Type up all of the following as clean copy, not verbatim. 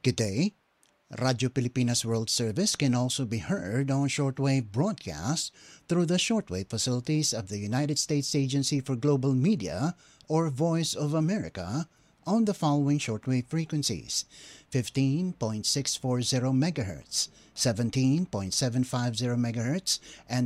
Good day. Radio Pilipinas World Service can also be heard on shortwave broadcast through the shortwave facilities of the United States Agency for Global Media, or Voice of America, on the following shortwave frequencies: 15.640 MHz, 17.750 MHz, and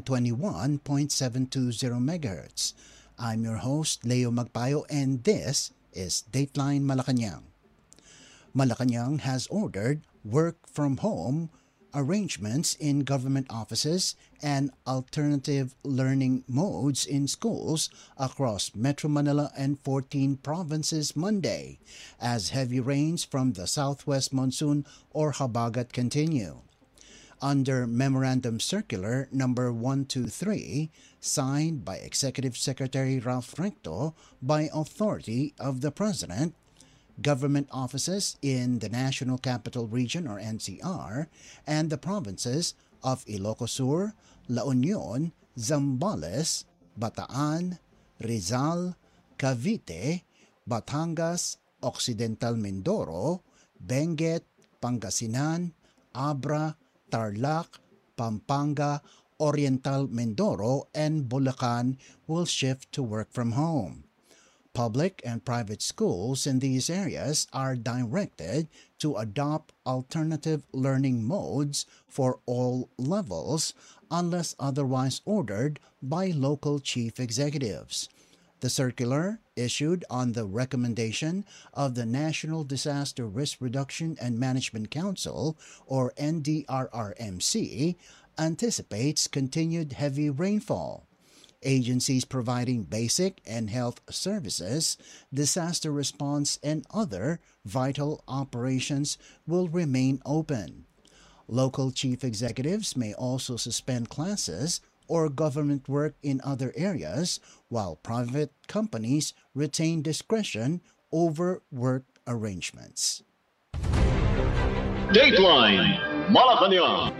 21.720 MHz. I'm your host, Leo Magpayo, and this is Dateline Malacanang. Malacanang has ordered work-from-home arrangements in government offices and alternative learning modes in schools across Metro Manila and 14 provinces Monday, as heavy rains from the southwest monsoon or habagat continue. Under Memorandum Circular Number 123, signed by Executive Secretary Ralph Recto by authority of the President, government offices in the National Capital Region or NCR and the provinces of Ilocos Sur, La Union, Zambales, Bataan, Rizal, Cavite, Batangas, Occidental Mindoro, Benguet, Pangasinan, Abra, Tarlac, Pampanga, Oriental Mindoro, and Bulacan will shift to work from home. Public and private schools in these areas are directed to adopt alternative learning modes for all levels unless otherwise ordered by local chief executives. The circular, issued on the recommendation of the National Disaster Risk Reduction and Management Council, or NDRRMC, anticipates continued heavy rainfall. Agencies providing basic and health services, disaster response, and other vital operations will remain open. Local chief executives may also suspend classes or government work in other areas, while private companies retain discretion over work arrangements. Dateline Malacanang.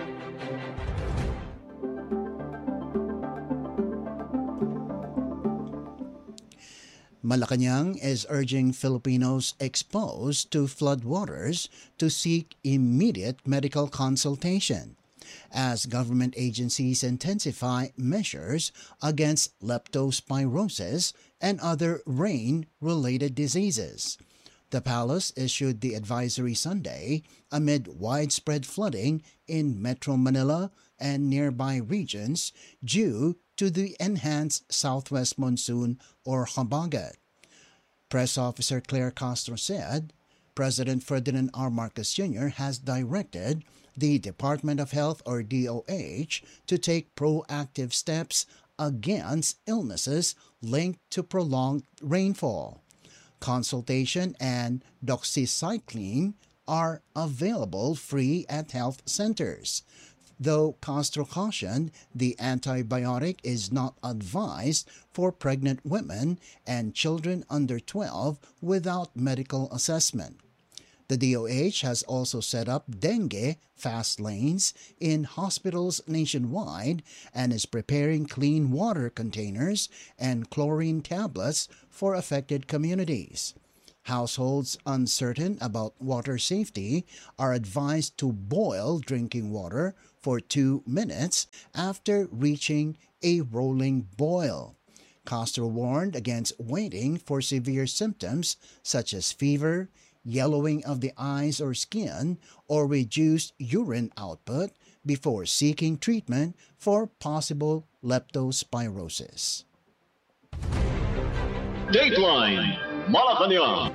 Malacanang is urging Filipinos exposed to floodwaters to seek immediate medical consultation as government agencies intensify measures against leptospirosis and other rain-related diseases. The palace issued the advisory Sunday amid widespread flooding in Metro Manila and nearby regions due to the enhanced southwest monsoon or habagat. Press Officer Claire Castro said, President Ferdinand R. Marcos Jr. has directed the Department of Health, or DOH, to take proactive steps against illnesses linked to prolonged rainfall. Consultation and doxycycline are available free at health centers, though Castro cautioned the antibiotic is not advised for pregnant women and children under 12 without medical assessment. The DOH has also set up dengue fast lanes in hospitals nationwide and is preparing clean water containers and chlorine tablets for affected communities. Households uncertain about water safety are advised to boil drinking water for 2 minutes after reaching a rolling boil. Castro warned against waiting for severe symptoms such as fever, yellowing of the eyes or skin, or reduced urine output before seeking treatment for possible leptospirosis. Dateline Malacanang.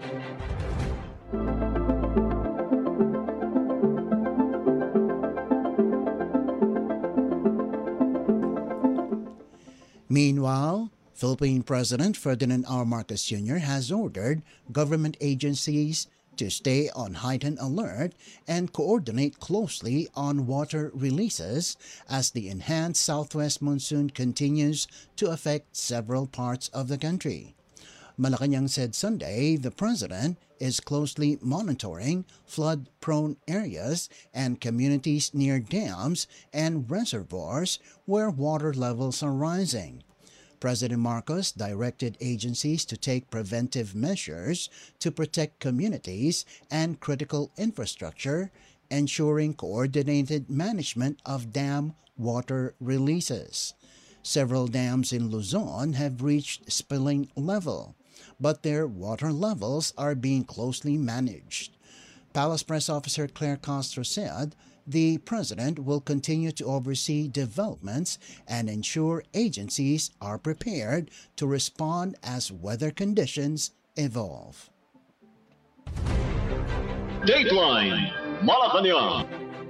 Meanwhile, Philippine President Ferdinand R. Marcos Jr. has ordered government agencies to stay on heightened alert and coordinate closely on water releases as the enhanced southwest monsoon continues to affect several parts of the country. Malacanang said Sunday the president is closely monitoring flood-prone areas and communities near dams and reservoirs where water levels are rising. President Marcos directed agencies to take preventive measures to protect communities and critical infrastructure, ensuring coordinated management of dam water releases. Several dams in Luzon have reached spilling level, but their water levels are being closely managed. Palace Press Officer Claire Castro said the President will continue to oversee developments and ensure agencies are prepared to respond as weather conditions evolve. Dateline Malacanang.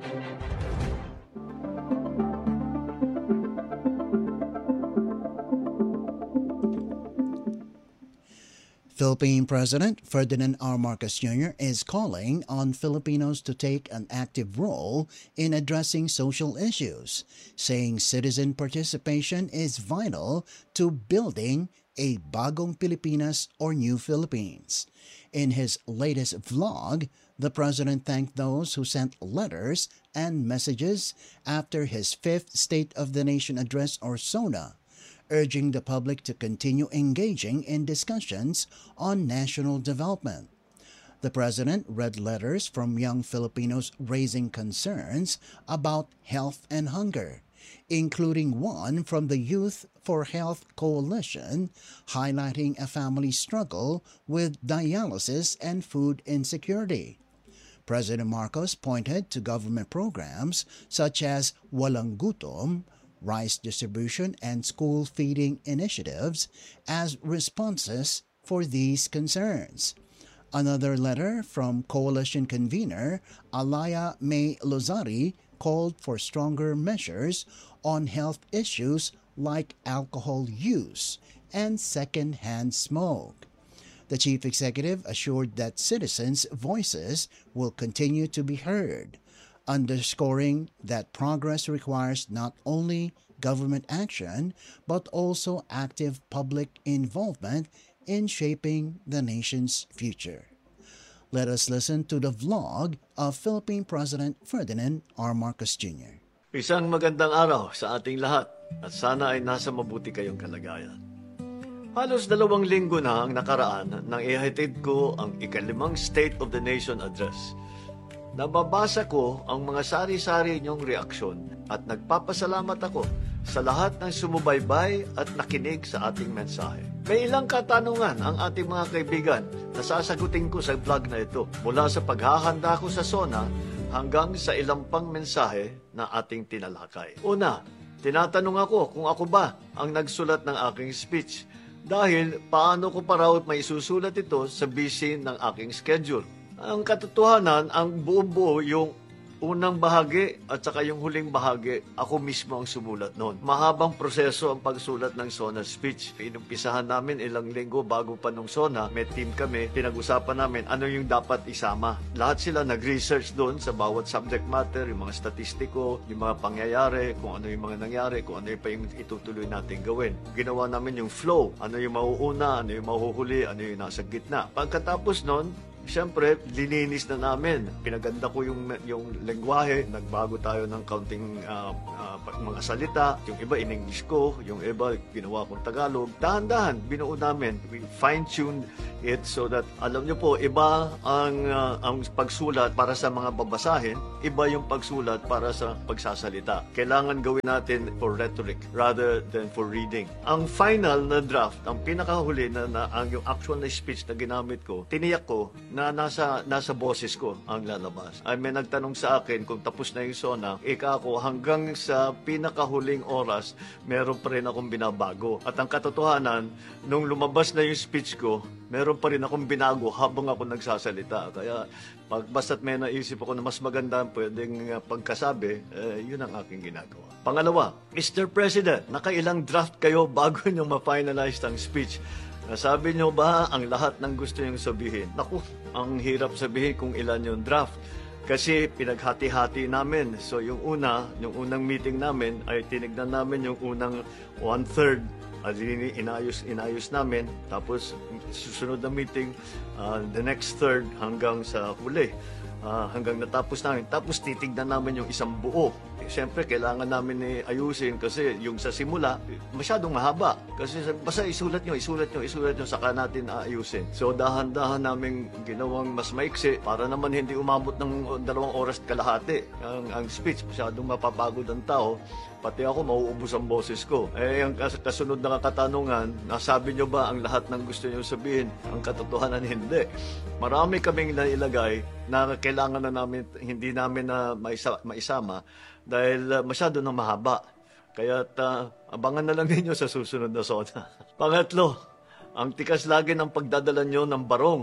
Philippine President Ferdinand R. Marcos Jr. is calling on Filipinos to take an active role in addressing social issues, saying citizen participation is vital to building a Bagong Pilipinas or New Philippines. In his latest vlog, the President thanked those who sent letters and messages after his fifth State of the Nation Address or SONA, urging the public to continue engaging in discussions on national development. The President read letters from young Filipinos raising concerns about health and hunger, including one from the Youth for Health Coalition, highlighting a family struggle with dialysis and food insecurity. President Marcos pointed to government programs such as Walang Gutom, rice distribution, and school feeding initiatives as responses for these concerns. Another letter from coalition convener Alaya May Lozari called for stronger measures on health issues like alcohol use and second-hand smoke. The chief executive assured that citizens' voices will continue to be heard, underscoring that progress requires not only government action but also active public involvement in shaping the nation's future. Let us listen to the vlog of Philippine President Ferdinand R. Marcos Jr. Isang magandang araw sa ating lahat at sana ay nasa mabuti kayong kalagayan. Halos 2 linggo na ang nakaraan nang ihatid ko ang ika-5 State of the Nation Address. Nababasa ko ang mga sari-sari niyong reaksyon at nagpapasalamat ako sa lahat ng sumubaybay at nakinig sa ating mensahe. May ilang katanungan ang ating mga kaibigan na sasagutin ko sa vlog na ito, mula sa paghahanda ko sa SONA hanggang sa ilang pang mensahe na ating tinalakay. Una, tinatanong ako kung ako ba ang nagsulat ng aking speech, dahil paano ko pa raw may susulat ito sa busy ng aking schedule. Ang katotohanan, ang buong-buo yung unang bahagi at saka yung huling bahagi, ako mismo ang sumulat noon. Mahabang proseso ang pagsulat ng SONA speech. Inumpisahan namin ilang linggo bago pa nung SONA. May team kami, pinag-usapan namin ano yung dapat isama. Lahat sila nag-research doon sa bawat subject matter, yung mga statistiko, yung mga pangyayari, kung ano yung mga nangyari, kung ano yung pa yung itutuloy natin gawin. Ginawa namin yung flow, ano yung mauuna, ano yung mahuhuli, ano yung nasa gitna. Pagkatapos noon, siyempre, lininis na namin. Pinaganda ko yung lengguwahe. Nagbago tayo ng kaunting mga salita. Yung iba in-English ko, yung iba ginawa kong Tagalog. Dahan-dahan, binuo namin. We fine-tuned it so that, alam nyo po, iba ang pagsulat para sa mga babasahin, iba yung pagsulat para sa pagsasalita. Kailangan gawin natin for rhetoric rather than for reading. Ang final na draft, ang pinakahuli ang yung actual na speech na ginamit ko, tiniyak ko na nasa boses ko ang lalabas. Ay may nagtanong sa akin kung tapos na yung SONA, ako hanggang sa pinakahuling oras, meron pa rin akong binabago. At ang katotohanan, nung lumabas na yung speech ko, meron pa rin akong binago habang ako nagsasalita. Kaya basta't may naisip ako na mas maganda pwedeng pagkasabi, yun ang aking ginagawa. Pangalawa, Mr. President, nakailang draft kayo bago nyo ma-finalize ang speech? Nasabi nyo ba ang lahat ng gusto nyong sabihin? Naku, ang hirap sabihin kung ilan yung draft. Kasi pinaghati-hati namin. So yung unang meeting namin ay tinignan namin yung unang 1/3. Inayos namin. Tapos susunod na meeting, the next third hanggang sa huli. Hanggang natapos namin. Tapos titignan namin yung isang buo. siyempre kailangan namin ayusin kasi yung sa simula, masyadong mahaba. Kasi basta isulat nyo, saka natin aayusin. So dahan-dahan namin ginawang mas maiksi para naman hindi umabot ng 2 oras kalahati. Ang speech, masyadong mapapagod ang tao. Pati ako, mauubos ang boses ko. Ang kasunod na katanungan, nasabi nyo ba ang lahat ng gusto nyo sabihin? Ang katotohanan, hindi. Marami kaming nailagay na kailangan na namin, hindi namin na maisama dahil masyado na mahaba. Kaya abangan na lang ninyo sa susunod na SONA. Pangatlo, ang tikas lagi ng pagdadala nyo ng barong.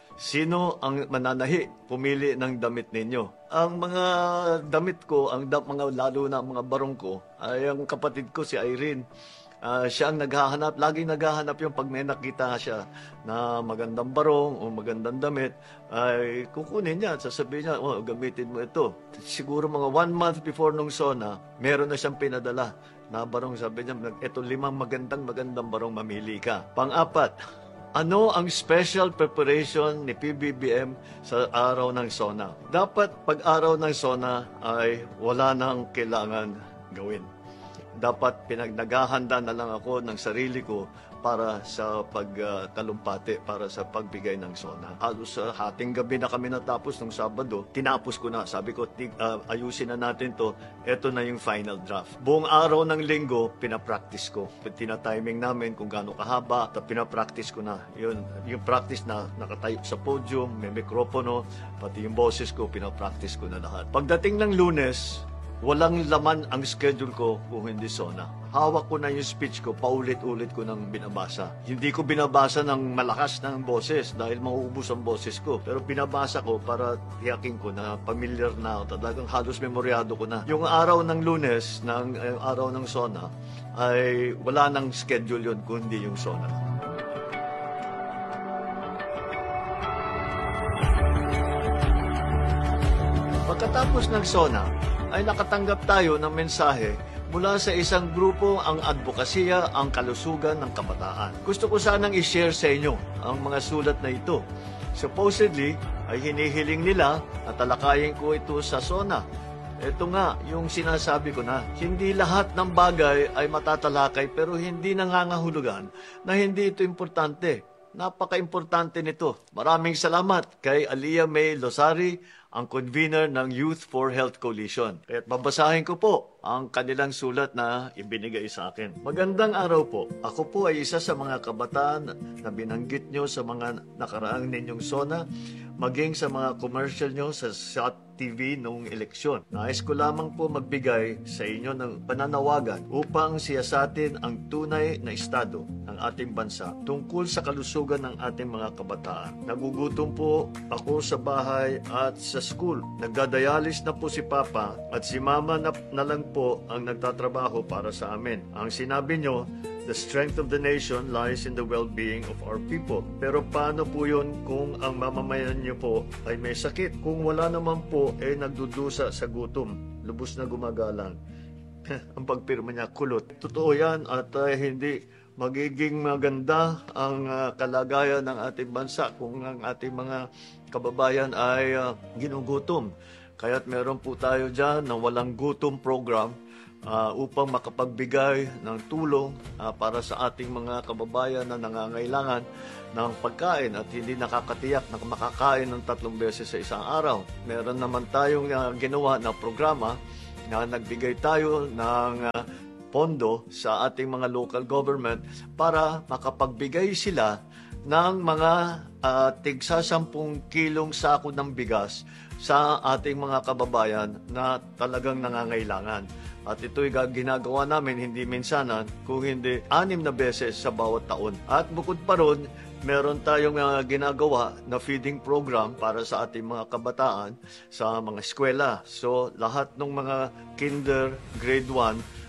Sino ang mananahi? Pumili ng damit ninyo. Ang mga damit ko, mga lalo na mga barong ko, ay ang kapatid ko si Irene. Siya ang naghahanap, laging naghahanap yung pag may nakita siya na magandang barong o magandang damit, ay kukunin niya at sasabihin niya, gamitin mo ito. Siguro mga 1 month before nung SONA, meron na siyang pinadala na barong. Sabi niya, ito 5 magandang barong, mamili ka. Pang-4, ano ang special preparation ni PBBM sa araw ng SONA? Dapat pag araw ng SONA ay wala nang kailangan gawin. Dapat pinaghahanda na lang ako ng sarili ko para sa pagtalumpati, para sa pagbigay ng SONA. Halos hating gabi na kami natapos nung Sabado, tinapos ko na. Sabi ko, ayusin na natin to. Ito na yung final draft. Buong araw ng linggo, pinapractice ko. Tina-timing namin kung gaano kahaba, pinapractice ko na. Yung practice na nakatayo sa podium, may mikropono, pati yung boses ko, pinapractice ko na lahat. Pagdating ng Lunes, walang laman ang schedule ko kung hindi SONA. Hawak ko na yung speech ko, paulit-ulit ko nang binabasa. Hindi ko binabasa ng malakas ng boses dahil mauubos ang boses ko. Pero binabasa ko para tiyakin ko na familiar na ako. Talagang halos memoryado ko na. Yung araw ng Lunes, araw ng SONA, ay wala nang schedule yun kundi yung SONA. Pagkatapos ng SONA, ay nakatanggap tayo ng mensahe mula sa isang grupo, ang advokasya, ang kalusugan ng kabataan. Gusto ko sanang i-share sa inyo ang mga sulat na ito. Supposedly, ay hinihiling nila at talakayin ko ito sa SONA. Ito nga, yung sinasabi ko na, hindi lahat ng bagay ay matatalakay pero hindi nangangahulugan na hindi ito importante. Napaka-importante nito. Maraming salamat kay Alia May Losari, ang convener ng Youth for Health Coalition. At babasahin ko po ang kanilang sulat na ibinigay sa akin. Magandang araw po. Ako po ay isa sa mga kabataan na binanggit nyo sa mga nakaraang ninyong SONA, maging sa mga commercial nyo sa SHOT TV noong eleksyon. Nais ko lamang po magbigay sa inyo ng pananawagan upang siyasatin ang tunay na estado ng ating bansa tungkol sa kalusugan ng ating mga kabataan. Nagugutom po ako sa bahay at sa school. Nagdadialis na po si Papa at si Mama na lang po ang nagtatrabaho para sa amin. Ang sinabi nyo, the strength of the nation lies in the well-being of our people. Pero paano po yun kung ang mamamayan nyo po ay may sakit? Kung wala naman po, nagdudusa sa gutom, lubos na gumagalang. Ang pagpirma niya, kulot. Totoo yan at hindi magiging maganda ang kalagayan ng ating bansa kung ang ating mga kababayan ay ginugutom. Kaya't meron po tayo dyan ng walang gutom program upang makapagbigay ng tulong para sa ating mga kababayan na nangangailangan ng pagkain at hindi nakakatiyak na makakain ng 3 beses sa isang araw. Meron naman tayong ginawa na programa na nagbigay tayo ng pondo sa ating mga local government para makapagbigay sila ng mga tigsa 10 kilong sako ng bigas sa ating mga kababayan na talagang nangangailangan. At ito'y ginagawa namin hindi minsanan, kung hindi 6 na beses sa bawat taon. At bukod pa ron, meron tayong ginagawa na feeding program para sa ating mga kabataan sa mga eskwela. So lahat ng mga kinder, grade 1,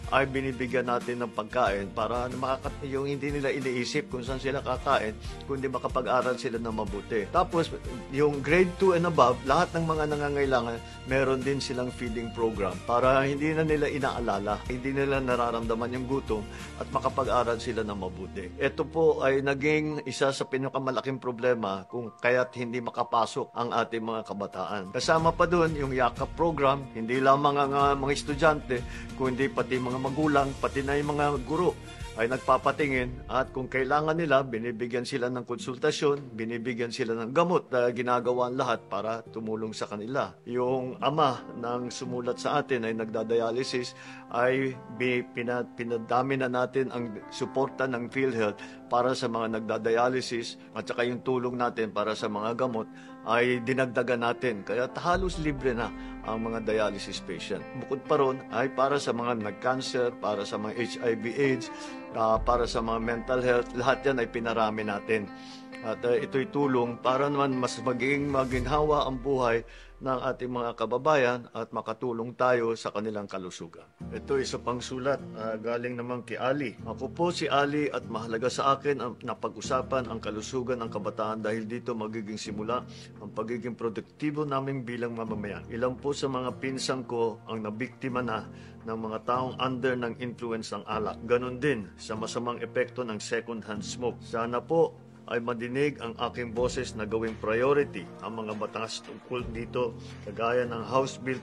ay binibigyan natin ng pagkain para yung hindi nila iniisip kung saan sila kakain, kundi makapag-aral sila ng mabuti. Tapos, yung grade 2 and above, lahat ng mga nangangailangan, meron din silang feeding program para hindi na nila inaalala, hindi nila nararamdaman yung gutom at makapag-aral sila ng mabuti. Ito po ay naging isa sa pinakamalaking problema kung kaya't hindi makapasok ang ating mga kabataan. Kasama pa doon yung YAKAP program, hindi lamang ang mga estudyante, kundi pati mga magulang, pati na yung mga guro ay nagpapatingin at kung kailangan nila, binibigyan sila ng konsultasyon, binibigyan sila ng gamot na ginagawa lahat para tumulong sa kanila. Yung ama ng sumulat sa atin ay nagdadialysis ay pinadami na natin ang suporta ng PhilHealth para sa mga nagdadialysis at saka yung tulong natin para sa mga gamot ay dinagdagan natin. Kaya halos libre na ang mga dialysis patient. Bukod pa ron ay para sa mga nag-cancer, para sa mga HIV/AIDS, para sa mga mental health, lahat yan ay pinarami natin. At ito'y tulong para naman mas maging maginhawa ang buhay ng ating mga kababayan at makatulong tayo sa kanilang kalusugan. Ito isa pang sulat galing naman kay Ali. Ako po si Ali at mahalaga sa akin ang napag-usapan ang kalusugan ng kabataan dahil dito magiging simula ang pagiging produktibo namin bilang mamamayan. Ilan po sa mga pinsang ko ang nabiktima na ng mga taong under ng influence ng alak. Ganon din sa masamang epekto ng second-hand smoke. Sana po ay madinig ang aking boses na gawing priority ang mga batas tungkol dito, kagaya ng House Bill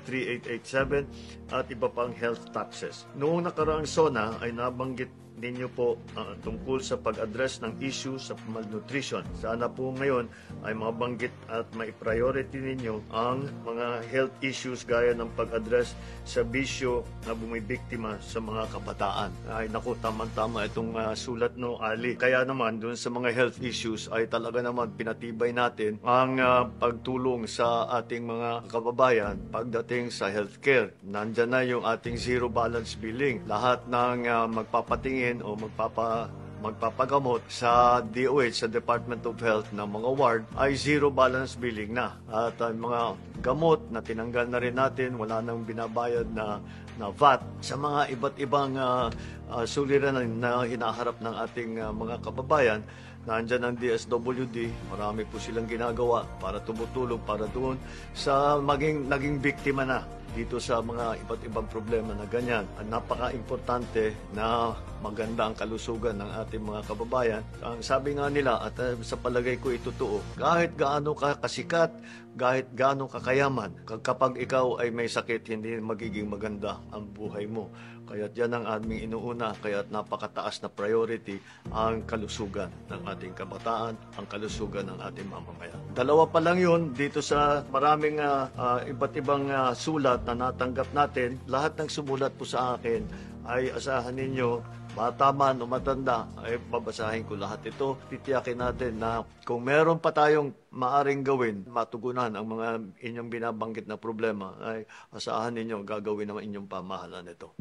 3887 at iba pang health taxes. Noong nakaraang SONA ay nabanggit ninyo po tungkol sa pag-address ng issue sa malnutrition. Sana po ngayon ay mabanggit at mai-priority ninyo ang mga health issues gaya ng pag-address sa bisyo na bumibiktima sa mga kabataan. Ay naku, tama-tama itong sulat no, Ali. Kaya naman dun sa mga health issues ay talaga naman pinatibay natin ang pagtulong sa ating mga kababayan pagdating sa healthcare. Nandyan na yung ating zero balance billing. Lahat ng magpapatingin o magpapagamot sa DOH, sa Department of Health ng mga ward ay zero balance billing na. At mga gamot na tinanggal na rin natin, wala nang binabayad na VAT sa mga iba't ibang suliranin na hinaharap ng ating mga kababayan. Nandiyan ang DSWD, marami po silang ginagawa para tumutulong para doon sa naging biktima na dito sa mga iba't ibang problema na ganyan. Ang napaka-importante na maganda ang kalusugan ng ating mga kababayan. Ang sabi nga nila, at sa palagay ko ito totoo, kahit gaano ka kasikat, kahit gaano kakayaman, kapag ikaw ay may sakit, hindi magiging maganda ang buhay mo. Kaya't yan ang aming inuuna, kaya't napakataas na priority ang kalusugan ng ating kabataan, ang kalusugan ng ating mamamayan. Dalawa pa lang yun dito sa maraming iba't ibang sulat na natanggap natin. Lahat ng sumulat po sa akin ay asahan ninyo, bata man o matanda, ay babasahin ko lahat ito. Titiyakin natin na kung meron pa tayong maaring gawin, matugunan ang mga inyong binabanggit na problema, ay asahan ninyo, gagawin naman inyong pamahalaan ito.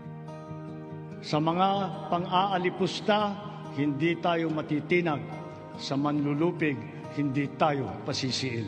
Sa mga pang-aalipusta, hindi tayo matitinag. Sa manlulupig, hindi tayo pasisiil.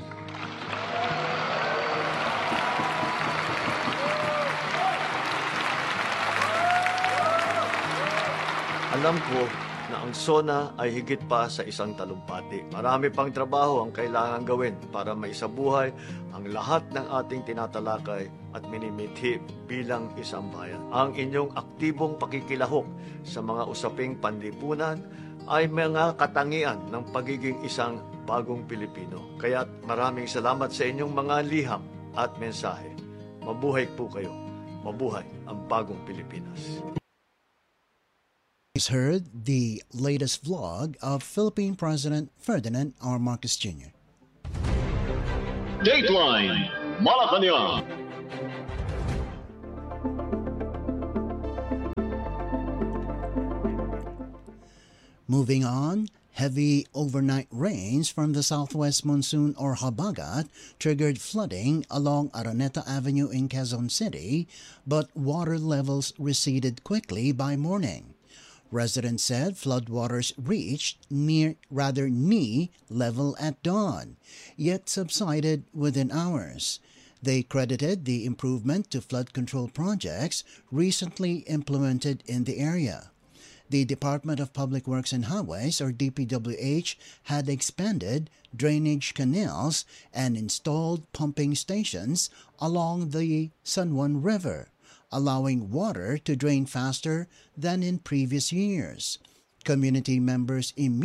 Alam ko na ang SONA ay higit pa sa isang talumpati. Marami pang trabaho ang kailangan gawin para maisabuhay ang lahat ng ating tinatalakay at minimithi bilang isang bayan. Ang inyong aktibong pakikilahok sa mga usaping panlipunan ay mga katangian ng pagiging isang bagong Pilipino. Kaya't maraming salamat sa inyong mga liham at mensahe. Mabuhay po kayo. Mabuhay ang bagong Pilipinas. He's heard the latest vlog of Philippine President Ferdinand R. Marcos Jr. Dateline Malacanang. Moving on, heavy overnight rains from the southwest monsoon or habagat triggered flooding along Araneta Avenue in Quezon City, but water levels receded quickly by morning. Residents said floodwaters reached knee level at dawn, yet subsided within hours. They credited the improvement to flood control projects recently implemented in the area. The Department of Public Works and Highways, or DPWH, had expanded drainage canals and installed pumping stations along the San Juan River, allowing water to drain faster than in previous years. Community members immediately